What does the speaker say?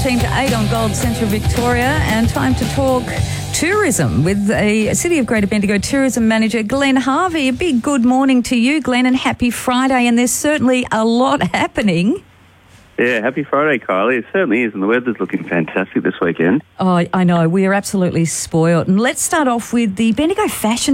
14 to 8 on Gold Central Victoria, and time to talk tourism with a City of Greater Bendigo Tourism Manager, Glenn Harvey. A big good morning to you, Glenn, and happy Friday, and there's certainly a lot happening. Yeah, happy Friday, Kylie. It certainly is, and the weather's looking fantastic this weekend. Oh, I know. We are absolutely spoiled. And let's start off with the Bendigo Fashion